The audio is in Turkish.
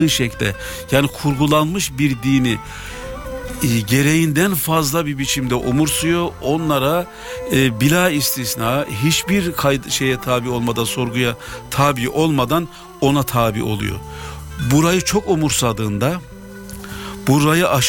şekle, yani kurgulanmış bir dini gereğinden fazla bir biçimde umursuyor. Onlara bila istisna hiçbir şeye tabi olmadan, sorguya tabi olmadan ona tabi oluyor. Burayı çok umursadığında, burayı